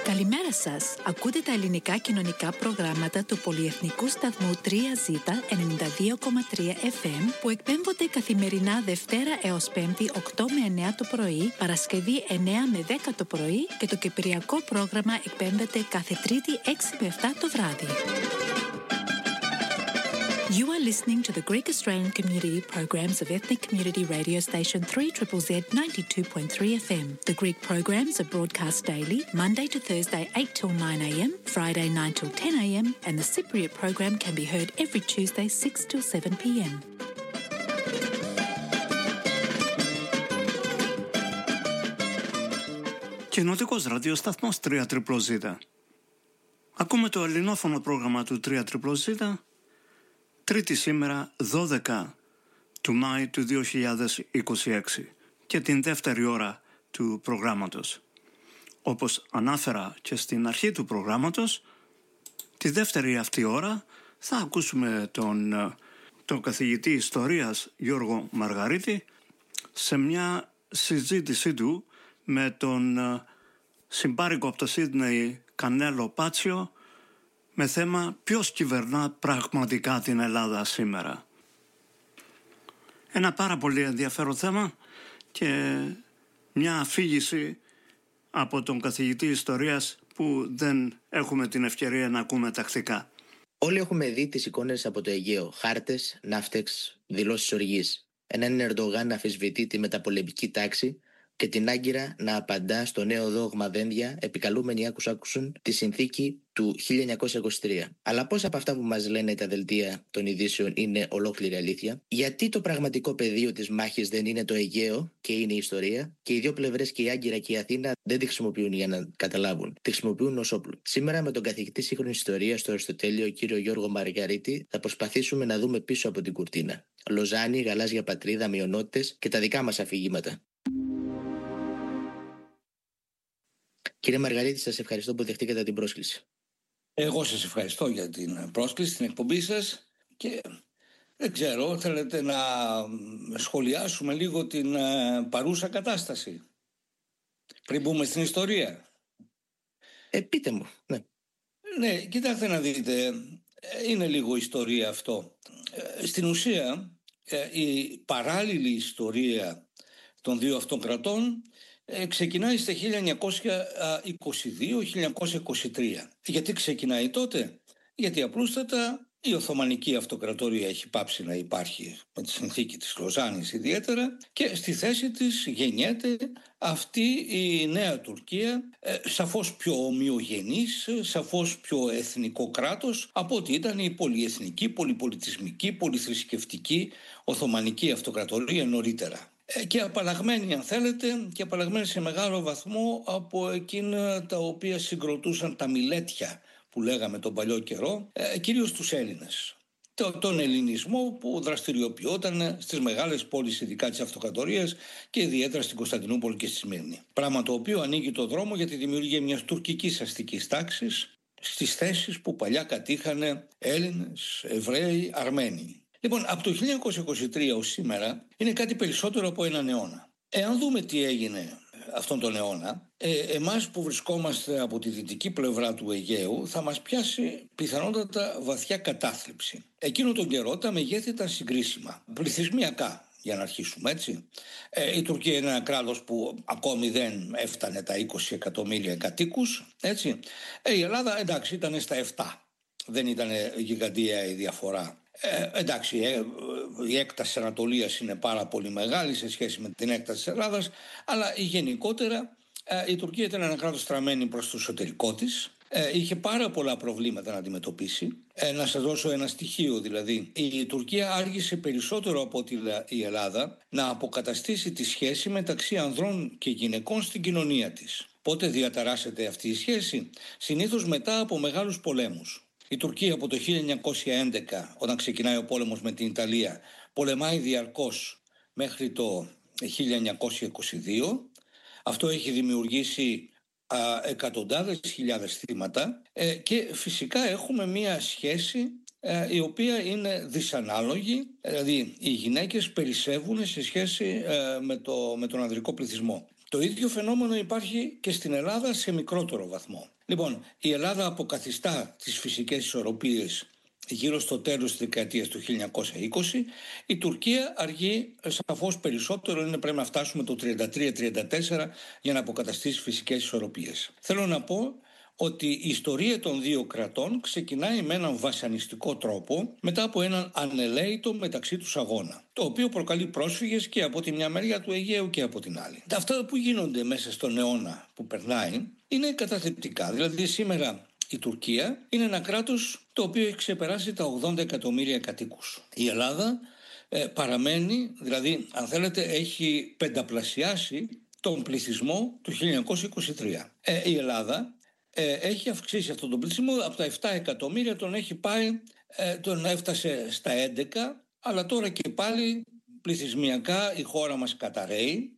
Καλημέρα σας. Ακούτε τα ελληνικά κοινωνικά προγράμματα του Πολυεθνικού Σταθμού 3Z 92,3 FM που εκπέμπονται καθημερινά Δευτέρα έως Πέμπτη 8 με 9 το πρωί, Παρασκευή 9 με 10 το πρωί και το κυπριακό πρόγραμμα εκπέμπεται κάθε Τρίτη 6 με 7 το βράδυ. You are listening to the Greek Australian Community programs of Ethnic Community Radio Station 3ZZZ 92.3 FM. The Greek programs are broadcast daily, Monday to Thursday 8 till 9 a.m, Friday 9 till 10 a.m, and the Cypriot program can be heard every Tuesday 6 till 7 p.m. Κοινοτικός ραδιοσταθμός 3ZZZ. Ακούμε το ελληνόφωνο πρόγραμμα του 3ZZZ. Τρίτη σήμερα 12 του Μάη του 2026 και την δεύτερη ώρα του προγράμματος. Όπως ανάφερα και στην αρχή του προγράμματος, τη δεύτερη αυτή ώρα θα ακούσουμε τον καθηγητή ιστορίας Γιώργο Μαργαρίτη σε μια συζήτησή του με τον συμπάρικο από το Σίδνεϊ Κανέλο Πάτσιο με θέμα ποιος κυβερνά πραγματικά την Ελλάδα σήμερα. Ένα πάρα πολύ ενδιαφέρον θέμα και μια αφήγηση από τον καθηγητή ιστορίας που δεν έχουμε την ευκαιρία να ακούμε τακτικά. Όλοι έχουμε δει τις εικόνες από το Αιγαίο, χάρτες, ναύτεξ, δηλώσεις οργής. Έναν Ερντογάν να αμφισβητεί τη μεταπολεμική τάξη και την Άγκυρα να απαντά στο νέο δόγμα δένδια, επικαλούμενοι άκουσαν τη συνθήκη του 1923. Αλλά πώς από αυτά που μας λένε τα δελτία των ειδήσεων είναι ολόκληρη αλήθεια? Γιατί το πραγματικό πεδίο της μάχης δεν είναι το Αιγαίο και είναι η ιστορία, και οι δύο πλευρές, και η Άγκυρα και η Αθήνα, δεν τη χρησιμοποιούν για να καταλάβουν. Τη χρησιμοποιούν ως όπλο. Σήμερα με τον καθηγητή σύγχρονης ιστορίας στο Αριστοτέλειο, κύριο Γιώργο Μαργαρίτη, θα προσπαθήσουμε να δούμε πίσω από την κουρτίνα. Λοζάνη, γαλάζια πατρίδα, μειονότητες και τα δικά μας αφηγήματα. Κύριε Μαργαρίτη, σας ευχαριστώ που δεχτήκατε την πρόσκληση. Εγώ σας ευχαριστώ για την πρόσκληση, την εκπομπή σας, και δεν ξέρω, θέλετε να σχολιάσουμε λίγο την παρούσα κατάσταση πριν μπούμε στην ιστορία? Πείτε μου, ναι. Ναι, κοιτάξτε να δείτε, είναι λίγο ιστορία αυτό. Στην ουσία, η παράλληλη ιστορία των δύο αυτών κρατών ξεκινάει στα 1922-1923. Γιατί ξεκινάει τότε? Γιατί απλούστατα η Οθωμανική Αυτοκρατορία έχει πάψει να υπάρχει με τη συνθήκη της Λοζάνης ιδιαίτερα, και στη θέση της γεννιέται αυτή η νέα Τουρκία, σαφώς πιο ομοιογενής, σαφώς πιο εθνικό κράτος από ότι ήταν η πολυεθνική, πολυπολιτισμική, πολυθρησκευτική Οθωμανική Αυτοκρατορία νωρίτερα. Και απαλλαγμένη, αν θέλετε, και απαλλαγμένη σε μεγάλο βαθμό από εκείνα τα οποία συγκροτούσαν τα μιλέτια που λέγαμε τον παλιό καιρό, κυρίως τους Έλληνες. Τον ελληνισμό που δραστηριοποιόταν στις μεγάλες πόλεις, ειδικά της Αυτοκρατορίας, και ιδιαίτερα στην Κωνσταντινούπολη και στη Σμύρνη. Πράγμα το οποίο ανοίγει το δρόμο για τη δημιουργία μιας τουρκικής αστικής τάξης στις θέσεις που παλιά κατήχαν Έλληνες, Εβραίοι, Αρμένοι. Λοιπόν, από το 1923 ως σήμερα είναι κάτι περισσότερο από έναν αιώνα. Εάν δούμε τι έγινε αυτόν τον αιώνα, εμάς που βρισκόμαστε από τη δυτική πλευρά του Αιγαίου, θα μας πιάσει πιθανότατα βαθιά κατάθλιψη. Εκείνο τον καιρό τα μεγέθη ήταν συγκρίσιμα, πληθυσμιακά, για να αρχίσουμε έτσι. Η Τουρκία είναι ένα κράτος που ακόμη δεν έφτανε τα 20 εκατομμύρια κατοίκους, έτσι. Η Ελλάδα, εντάξει, ήταν στα 7. Δεν ήταν γιγαντιαία η διαφορά. Εντάξει, η έκταση της Ανατολίας είναι πάρα πολύ μεγάλη σε σχέση με την έκταση της Ελλάδας, αλλά γενικότερα η Τουρκία ήταν ένα κράτος στραμμένη προς το εσωτερικό της. Είχε πάρα πολλά προβλήματα να αντιμετωπίσει. Να σας δώσω ένα στοιχείο, δηλαδή. Η Τουρκία άργησε περισσότερο από ότι η Ελλάδα να αποκαταστήσει τη σχέση μεταξύ ανδρών και γυναικών στην κοινωνία της. Πότε διαταράσσεται αυτή η σχέση? Συνήθως μετά από μεγάλους πολέμους. Η Τουρκία από το 1911, όταν ξεκινάει ο πόλεμος με την Ιταλία, πολεμάει διαρκώς μέχρι το 1922. Αυτό έχει δημιουργήσει εκατοντάδες χιλιάδες θύματα, και φυσικά έχουμε μία σχέση η οποία είναι δυσανάλογη, δηλαδή οι γυναίκες περισσεύουν σε σχέση με τον ανδρικό πληθυσμό. Το ίδιο φαινόμενο υπάρχει και στην Ελλάδα σε μικρότερο βαθμό. Λοιπόν, η Ελλάδα αποκαθιστά τις φυσικές ισορροπίες γύρω στο τέλος της δεκαετίας του 1920, η Τουρκία αργεί σαφώς περισσότερο, πρέπει να φτάσουμε το 33-34 για να αποκαταστήσει φυσικές ισορροπίες. Θέλω να πω ότι η ιστορία των δύο κρατών ξεκινάει με έναν βασανιστικό τρόπο μετά από έναν ανελαίητο μεταξύ τους αγώνα, το οποίο προκαλεί πρόσφυγες και από τη μια μεριά του Αιγαίου και από την άλλη. Αυτά που γίνονται μέσα στον αιώνα που περνάει είναι καταθλιπτικά. Δηλαδή σήμερα η Τουρκία είναι ένα κράτος το οποίο έχει ξεπεράσει τα 80 εκατομμύρια κατοίκους. Η Ελλάδα παραμένει, δηλαδή αν θέλετε, έχει πενταπλασιάσει τον πληθυσμό του 1923. Η Ελλάδα έχει αυξήσει αυτόν τον πληθυσμό από τα 7 εκατομμύρια, τον έφτασε στα 11, αλλά τώρα και πάλι πληθυσμιακά η χώρα μας καταραίει.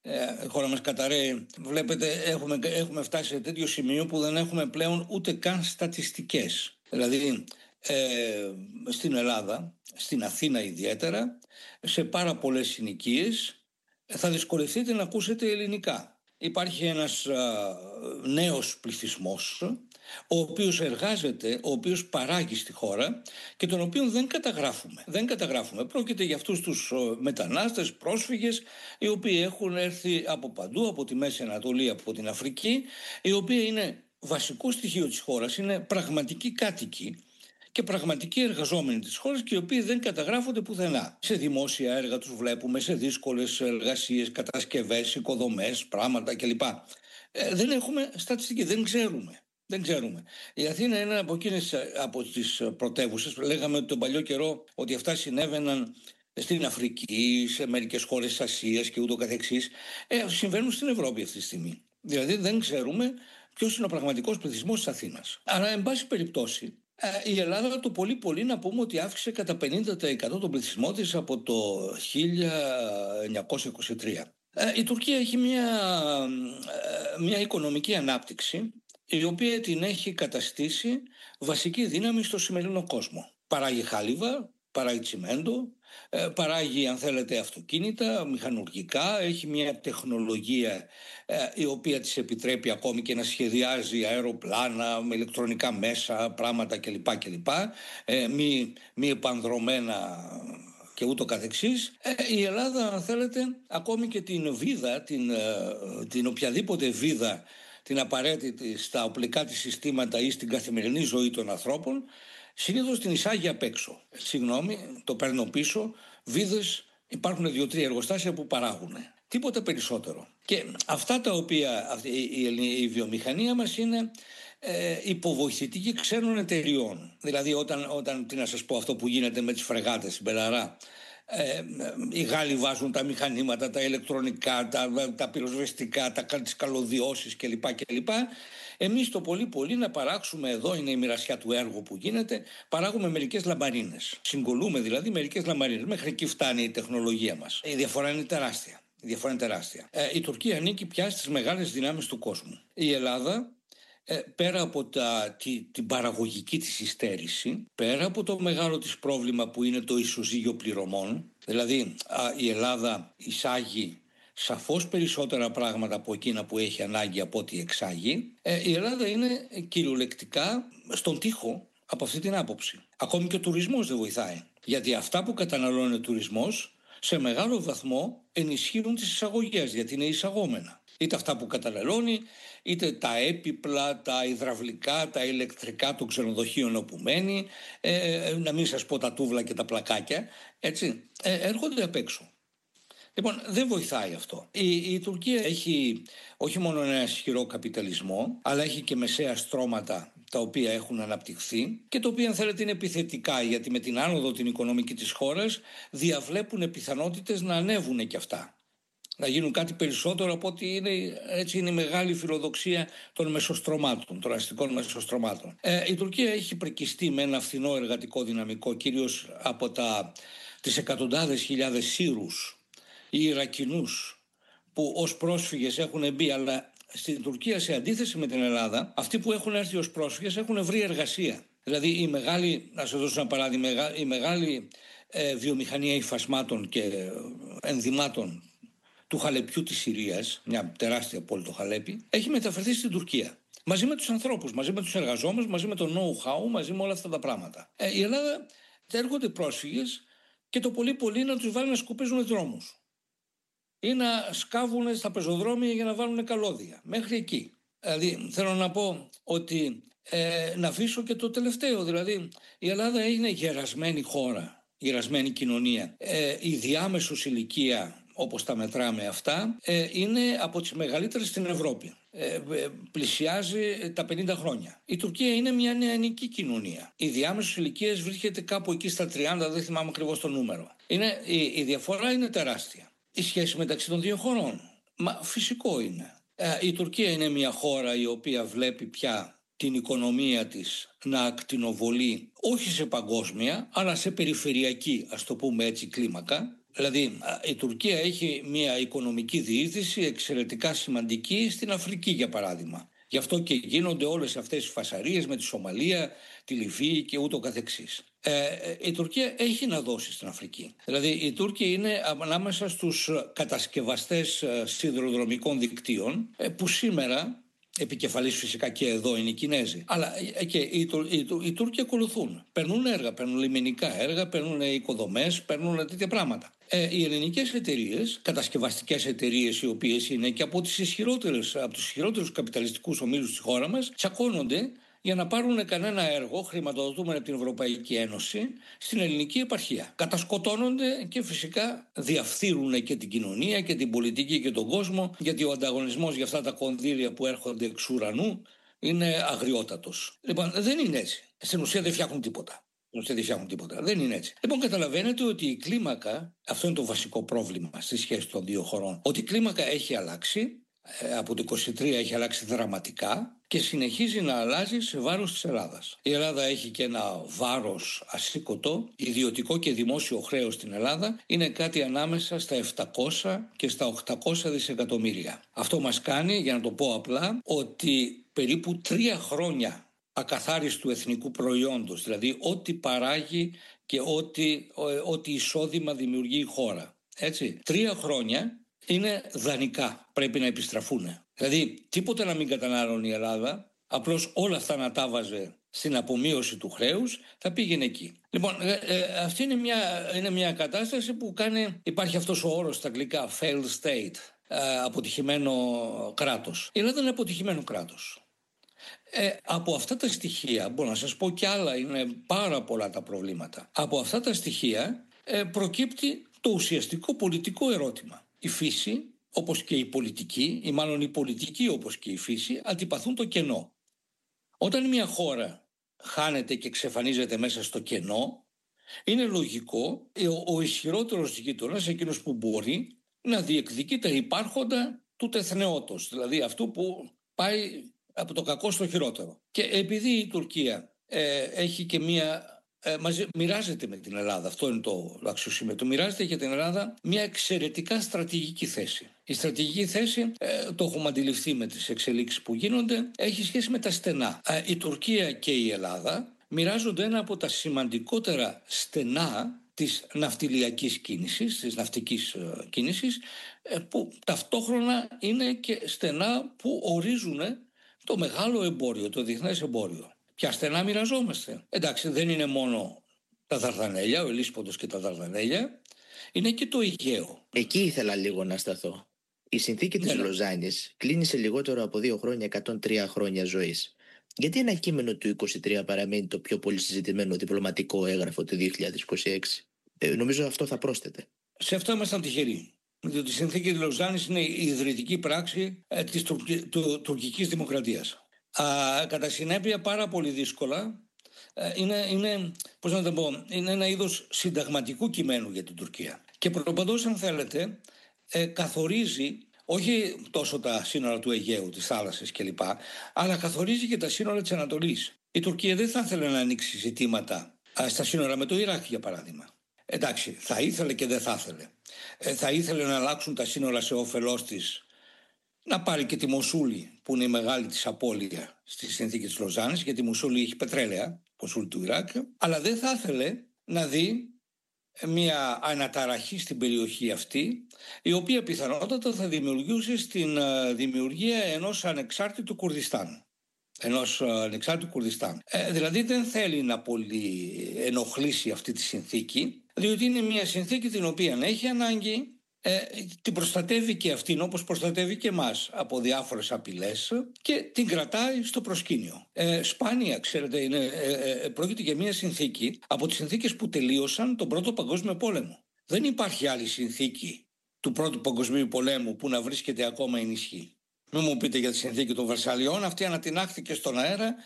Βλέπετε, έχουμε φτάσει σε τέτοιο σημείο που δεν έχουμε πλέον ούτε καν στατιστικές. Δηλαδή στην Ελλάδα, στην Αθήνα ιδιαίτερα, σε πάρα πολλές συνοικίες θα δυσκολευτείτε να ακούσετε ελληνικά. Υπάρχει ένας νέος πληθυσμός, ο οποίος εργάζεται, ο οποίος παράγει στη χώρα και τον οποίο δεν καταγράφουμε. Πρόκειται για αυτούς τους μετανάστες, πρόσφυγες, οι οποίοι έχουν έρθει από παντού, από τη Μέση Ανατολή, από την Αφρική, οι οποίοι είναι βασικό στοιχείο της χώρας, είναι πραγματικοί κάτοικοι και πραγματικοί εργαζόμενοι της χώρας και οι οποίοι δεν καταγράφονται πουθενά. Σε δημόσια έργα τους βλέπουμε, σε δύσκολες εργασίες, κατασκευές, οικοδομές, πράγματα κλπ. Δεν έχουμε στατιστική, δεν ξέρουμε. Η Αθήνα είναι από τις πρωτεύουσες. Λέγαμε τον παλιό καιρό ότι αυτά συνέβαιναν στην Αφρική, σε μερικές χώρες της Ασίας και ούτω καθεξής. Συμβαίνουν στην Ευρώπη αυτή τη στιγμή. Δηλαδή δεν ξέρουμε ποιος είναι ο πραγματικός πληθυσμός της Αθήνας. Άρα, εν πάση περιπτώσει, η Ελλάδα το πολύ να πούμε ότι αύξησε κατά 50% τον πληθυσμό της από το 1923. Η Τουρκία έχει μια οικονομική ανάπτυξη η οποία την έχει καταστήσει βασική δύναμη στο σημερινό κόσμο. Παράγει χάλιβα, παράγει τσιμέντο, παράγει αν θέλετε αυτοκίνητα, μηχανουργικά, έχει μια τεχνολογία η οποία της επιτρέπει ακόμη και να σχεδιάζει αεροπλάνα με ηλεκτρονικά μέσα, πράγματα κλπ. Μη επανδρωμένα και ούτω καθεξής. Η Ελλάδα αν θέλετε ακόμη και την βίδα, την οποιαδήποτε βίδα την απαραίτητη στα οπλικά της συστήματα ή στην καθημερινή ζωή των ανθρώπων, συνήθως την εισάγει απ' έξω. Το παίρνω πίσω. Βίδες υπάρχουν 2-3 εργοστάσια που παράγουν. Τίποτα περισσότερο. Και αυτά τα οποία η βιομηχανία μας είναι υποβοηθητική ξένων εταιριών. Δηλαδή όταν τι να σας πω, αυτό που γίνεται με τις φρεγάτες στην Πελαρά, οι Γάλλοι βάζουν τα μηχανήματα, τα ηλεκτρονικά, τα πυροσβεστικά, τις καλωδιώσεις κλπ. Εμείς το πολύ να παράξουμε, εδώ είναι η μοιρασιά του έργου που γίνεται, παράγουμε μερικές λαμπαρίνες. Συγκολούμε δηλαδή μερικές λαμπαρίνες. Μέχρι εκεί φτάνει η τεχνολογία μας. Η διαφορά είναι τεράστια. Η Τουρκία ανήκει πια στις μεγάλες δυνάμεις του κόσμου. Η Ελλάδα, πέρα από την παραγωγική της υστέρηση, πέρα από το μεγάλο της πρόβλημα που είναι το ισοζύγιο πληρωμών, δηλαδή η Ελλάδα εισάγει σαφώς περισσότερα πράγματα από εκείνα που έχει ανάγκη από ό,τι εξάγει, η Ελλάδα είναι κυριολεκτικά στον τοίχο από αυτή την άποψη. Ακόμη και ο τουρισμός δεν βοηθάει, γιατί αυτά που καταναλώνει ο τουρισμός σε μεγάλο βαθμό ενισχύουν τις εισαγωγές, γιατί είναι εισαγόμενα. Είτε αυτά που καταναλώνει, είτε τα έπιπλα, τα υδραυλικά, τα ηλεκτρικά των ξενοδοχείων όπου μένει, να μην σας πω τα τούβλα και τα πλακάκια, έτσι, έρχονται απ' έξω. Λοιπόν, δεν βοηθάει αυτό. Η Τουρκία έχει όχι μόνο ένα ισχυρό καπιταλισμό, αλλά έχει και μεσαία στρώματα τα οποία έχουν αναπτυχθεί και τα οποία αν θέλετε είναι επιθετικά, γιατί με την άνοδο την οικονομική της χώρας διαβλέπουν πιθανότητες να ανέβουν και αυτά. Να γίνουν κάτι περισσότερο από ότι είναι η μεγάλη φιλοδοξία των μεσοστρωμάτων, των αστικών μεσοστρωμάτων. Η Τουρκία έχει πρικιστεί με ένα φθηνό εργατικό δυναμικό, κυρίως από τις εκατοντάδες χιλιάδες Σύρους ή Ιρακινούς που ως πρόσφυγες έχουν μπει, αλλά στην Τουρκία σε αντίθεση με την Ελλάδα, αυτοί που έχουν έρθει ως πρόσφυγες έχουν βρει εργασία. Δηλαδή να σας δώσω ένα παράδειγμα, η μεγάλη βιομηχανία υφασμάτων και ενδυμάτων του Χαλεπιού της Συρίας, μια τεράστια πόλη το Χαλέπι, έχει μεταφερθεί στην Τουρκία. Μαζί με τους ανθρώπους, μαζί με τους εργαζόμενους, μαζί με το know-how, μαζί με όλα αυτά τα πράγματα. Η Ελλάδα έρχονται πρόσφυγες και το πολύ πολύ να τους βάλουν να σκουπίζουν δρόμους ή να σκάβουν στα πεζοδρόμια για να βάλουν καλώδια. Μέχρι εκεί. Δηλαδή θέλω να πω ότι να αφήσω και το τελευταίο. Δηλαδή η Ελλάδα είναι γερασμένη χώρα, γερασμένη κοινωνία. Η διάμεσος ηλικία, όπως τα μετράμε αυτά, είναι από τις μεγαλύτερες στην Ευρώπη. Πλησιάζει τα 50 χρόνια. Η Τουρκία είναι μια νεανική κοινωνία. Η διάμεσος ηλικίας βρίσκεται κάπου εκεί στα 30, δεν θυμάμαι ακριβώς το νούμερο. Η διαφορά είναι τεράστια. Η σχέση μεταξύ των δύο χωρών, φυσικό είναι. Η Τουρκία είναι μια χώρα η οποία βλέπει πια την οικονομία της να ακτινοβολεί όχι σε παγκόσμια αλλά σε περιφερειακή, ας το πούμε έτσι, κλίμακα. Δηλαδή η Τουρκία έχει μια οικονομική διείσδυση εξαιρετικά σημαντική στην Αφρική, για παράδειγμα. Γι' αυτό και γίνονται όλες αυτές οι φασαρίες με τη Σομαλία, τη Λιβύη και ούτω καθεξής. Η Τουρκία έχει να δώσει στην Αφρική. Δηλαδή η Τούρκοι είναι ανάμεσα στους κατασκευαστές σιδηροδρομικών δικτύων που σήμερα, επικεφαλής φυσικά και εδώ είναι οι Κινέζοι, αλλά και οι Τούρκοι ακολουθούν. Παίρνουν έργα, παίρνουν λιμενικά έργα, παίρνουν οικοδομές, παίρνουν τέτοια πράγματα. Οι ελληνικές εταιρείες, κατασκευαστικές εταιρείες, οι οποίες είναι και από τους ισχυρότερους καπιταλιστικούς ομίλους της χώρας μας, τσακώνονται για να πάρουν κανένα έργο χρηματοδοτούμενο από την Ευρωπαϊκή Ένωση στην ελληνική επαρχία. Κατασκοτώνονται και φυσικά διαφθείρουν και την κοινωνία και την πολιτική και τον κόσμο, γιατί ο ανταγωνισμός για αυτά τα κονδύλια που έρχονται εξ ουρανού είναι αγριότατος. Λοιπόν, δεν είναι έτσι. Στην ουσία δεν φτιάχνουν τίποτα. Δεν είναι έτσι. Λοιπόν, καταλαβαίνετε ότι η κλίμακα, αυτό είναι το βασικό πρόβλημα στη σχέση των δύο χωρών, ότι η κλίμακα έχει αλλάξει. Από το 23 έχει αλλάξει δραματικά και συνεχίζει να αλλάζει σε βάρος της Ελλάδας. Η Ελλάδα έχει και ένα βάρος ασήκωτο, ιδιωτικό και δημόσιο χρέος στην Ελλάδα είναι κάτι ανάμεσα στα 700 και στα 800 δισεκατομμύρια. Αυτό μας κάνει, για να το πω απλά, ότι περίπου 3 χρόνια ακαθάριστου εθνικού προϊόντος, δηλαδή ό,τι παράγει και ό,τι εισόδημα δημιουργεί η χώρα. Έτσι, 3 χρόνια είναι δανεικά, πρέπει να επιστραφούν. Δηλαδή τίποτα να μην κατανάλωνε η Ελλάδα, απλώς όλα αυτά να τα βάζε στην απομείωση του χρέους, θα πήγαινε εκεί. Λοιπόν, αυτή είναι μια κατάσταση που υπάρχει αυτός ο όρος στα αγγλικά, failed state, αποτυχημένο κράτος. Η Ελλάδα είναι αποτυχημένο κράτος. Από αυτά τα στοιχεία, μπορώ να σας πω κι άλλα, είναι πάρα πολλά τα προβλήματα. Από αυτά τα στοιχεία προκύπτει το ουσιαστικό πολιτικό ερώτημα. Η φύση, όπως και η πολιτική, ή μάλλον η πολιτική όπως και η φύση, αντιπαθούν το κενό. Όταν μια χώρα χάνεται και εξαφανίζεται μέσα στο κενό, είναι λογικό ο ισχυρότερος γείτονας, εκείνος που μπορεί, να διεκδικεί τα υπάρχοντα του τεθνεώτος, δηλαδή αυτού που πάει από το κακό στο χειρότερο. Και επειδή η Τουρκία έχει και μοιράζεται με την Ελλάδα, αυτό είναι το αξιοσημείο του, μοιράζεται για την Ελλάδα μια εξαιρετικά στρατηγική θέση. Η στρατηγική θέση, το έχουμε αντιληφθεί με τις εξελίξεις που γίνονται, έχει σχέση με τα στενά. Η Τουρκία και η Ελλάδα μοιράζονται ένα από τα σημαντικότερα στενά της ναυτιλιακής κίνησης, της ναυτικής κίνησης, που ταυτόχρονα είναι και στενά που ορίζουν το μεγάλο εμπόριο, το διεθνές εμπόριο. Ποια στενά μοιραζόμαστε? Εντάξει, δεν είναι μόνο τα Δαρδανέλια, ο Ελίσποντος και τα Δαρδανέλια, είναι και το Αιγαίο. Εκεί ήθελα λίγο να σταθώ. Η συνθήκη της Λοζάνης κλείνει σε λιγότερο από 2 χρόνια 103 χρόνια ζωής. Γιατί ένα κείμενο του 23 παραμένει το πιο πολύ συζητημένο διπλωματικό έγγραφο του 2026? Νομίζω αυτό θα πρόσθετε. Σε αυτό ήμασταν τυχεροί. Διότι η συνθήκη της Λοζάνης είναι η ιδρυτική πράξη της τουρκικής δημοκρατίας. Κατά συνέπεια πάρα πολύ δύσκολα είναι ένα είδος συνταγματικού κειμένου για την Τουρκία. Και προπαντός, αν θέλετε, καθορίζει όχι τόσο τα σύνορα του Αιγαίου, της θάλασσας κλπ, αλλά καθορίζει και τα σύνορα της Ανατολής. Η Τουρκία δεν θα ήθελε να ανοίξει ζητήματα στα σύνορα με το Ιράκ, για παράδειγμα. Εντάξει, θα ήθελε και δεν θα ήθελε. Θα ήθελε να αλλάξουν τα σύνορα σε όφελός της, να πάρει και τη Μοσούλη, που είναι η μεγάλη της απώλεια στη συνθήκη της Λοζάνης, γιατί η Μοσούλη έχει πετρέλαια, Μοσούλη του Ιράκ, αλλά δεν θα ήθελε να δει μια αναταραχή στην περιοχή αυτή, η οποία πιθανότατα θα δημιουργούσε στην δημιουργία ενός ανεξάρτητου Κουρδιστάν. Δηλαδή δεν θέλει να πολύ ενοχλήσει αυτή τη συνθήκη, διότι είναι μια συνθήκη την οποία έχει ανάγκη, την προστατεύει και αυτήν όπως προστατεύει και εμάς από διάφορες απειλές και την κρατάει στο προσκήνιο. Σπάνια, ξέρετε, πρόκειται για μια συνθήκη από τις συνθήκες που τελείωσαν τον Πρώτο Παγκόσμιο Πόλεμο. Δεν υπάρχει άλλη συνθήκη του Πρώτου Παγκοσμίου Πολέμου που να βρίσκεται ακόμα εν ισχύ. Μην μου πείτε για τη συνθήκη των Βερσαλιών, αυτή ανατινάχθηκε στον αέρα.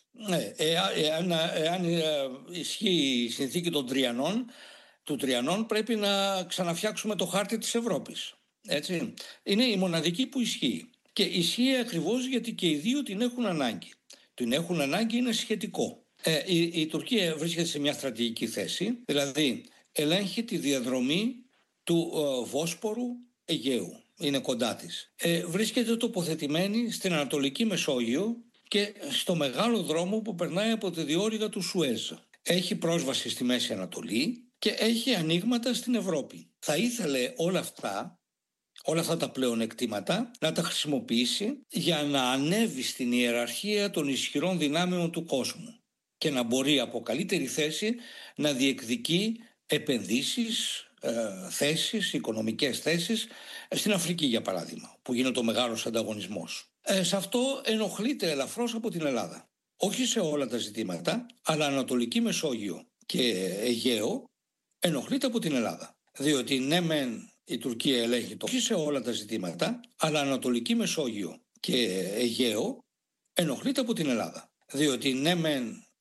Εάν ισχύει η συνθήκη των Τριανών, πρέπει να ξαναφτιάξουμε το χάρτη της Ευρώπης. Έτσι. Είναι η μοναδική που ισχύει. Και ισχύει ακριβώς γιατί και οι δύο την έχουν ανάγκη. Την έχουν ανάγκη, είναι σχετικό. Η Τουρκία βρίσκεται σε μια στρατηγική θέση, δηλαδή ελέγχει τη διαδρομή του Βόσπορου Αιγαίου. Είναι κοντά της. Βρίσκεται τοποθετημένη στην Ανατολική Μεσόγειο και στο μεγάλο δρόμο που περνάει από τη διόρυγα του Σουέζ. Έχει πρόσβαση στη Μέση Ανατολή και έχει ανοίγματα στην Ευρώπη. Θα ήθελε όλα αυτά τα πλεονεκτήματα να τα χρησιμοποιήσει για να ανέβει στην ιεραρχία των ισχυρών δυνάμεων του κόσμου και να μπορεί από καλύτερη θέση να διεκδικεί επενδύσεις, θέσεις, οικονομικές θέσεις στην Αφρική, για παράδειγμα, που γίνεται ο μεγάλος ανταγωνισμός. Σε αυτό ενοχλείται ελαφρώς από την Ελλάδα. Όχι σε όλα τα ζητήματα, αλλά Ανατολική Μεσόγειο και Αιγαίο ενοχλείται από την Ελλάδα. Διότι ναι μεν η Τουρκία ελέγχει όχι σε όλα τα ζητήματα, αλλά Ανατολική Μεσόγειο και Αιγαίο ενοχλείται από την Ελλάδα. Διότι ναι μεν